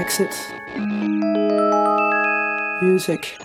Exit. Music.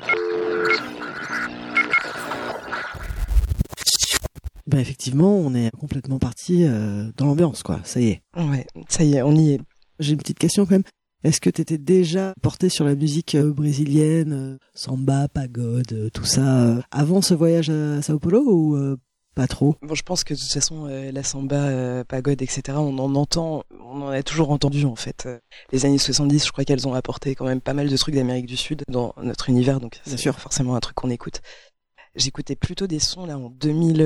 Ben effectivement, on est complètement parti dans l'ambiance, quoi. Ça y est. Ouais, ça y est, on y est. J'ai une petite question quand même. Est-ce que t'étais déjà porté sur la musique brésilienne, samba, pagode, tout ça, avant ce voyage à Sao Paulo ou pas trop? Bon, je pense que de toute façon, la samba, pagode, etc., on en a toujours entendu en fait. Les années 70, je crois qu'elles ont apporté quand même pas mal de trucs d'Amérique du Sud dans notre univers, donc c'est sûr forcément un truc qu'on écoute. J'écoutais plutôt des sons là en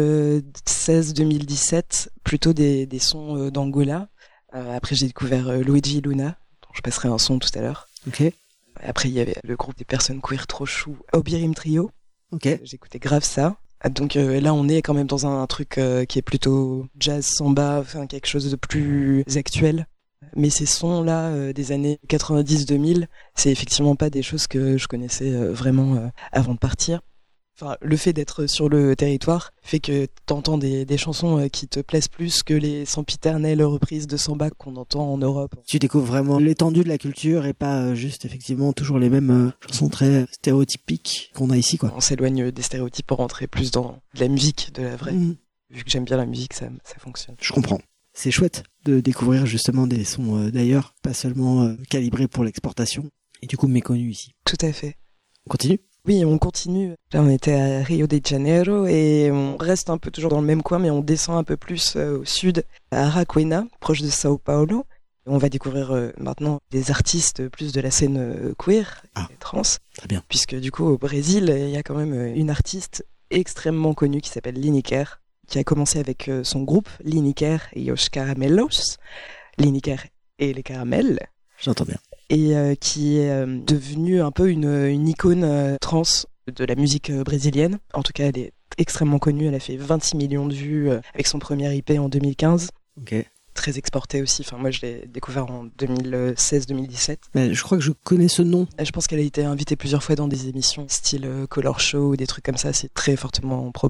2016-2017, plutôt des sons d'Angola. Après j'ai découvert Luigi Luna, dont je passerai un son tout à l'heure. Ok. Après il y avait le groupe des personnes queer trop chou, Obirim Trio. Ok. J'écoutais grave ça. Donc là on est quand même dans un truc qui est plutôt jazz, samba, enfin quelque chose de plus actuel. Mais ces sons-là des années 90-2000, c'est effectivement pas des choses que je connaissais vraiment avant de partir. Enfin, le fait d'être sur le territoire fait que t'entends des chansons qui te plaisent plus que les sempiternelles reprises de samba qu'on entend en Europe. Tu découvres vraiment l'étendue de la culture et pas juste effectivement toujours les mêmes chansons très stéréotypiques qu'on a ici, quoi. On s'éloigne des stéréotypes pour rentrer plus dans de la musique, de la vraie. Vu que j'aime bien la musique, ça fonctionne. Je comprends. C'est chouette de découvrir justement des sons d'ailleurs, pas seulement calibrés pour l'exportation et du coup méconnus ici. Tout à fait. On continue ? Oui, on continue. Là, on était à Rio de Janeiro et on reste un peu toujours dans le même coin, mais on descend un peu plus au sud, à Araquena, proche de Sao Paulo. On va découvrir maintenant des artistes plus de la scène queer et trans. Très bien. Puisque du coup, au Brésil, il y a quand même une artiste extrêmement connue qui s'appelle Lineker, qui a commencé avec son groupe Lineker et os Caramelos. Lineker et les caramels. J'entends bien. Et qui est devenue un peu une icône trans de la musique brésilienne. En tout cas, elle est extrêmement connue. Elle a fait 26 millions de vues avec son premier EP en 2015. Ok. Très exporté aussi. Enfin, moi, je l'ai découvert en 2016-2017. Mais je crois que je connais ce nom. Je pense qu'elle a été invitée plusieurs fois dans des émissions style Color Show ou des trucs comme ça. C'est très fortement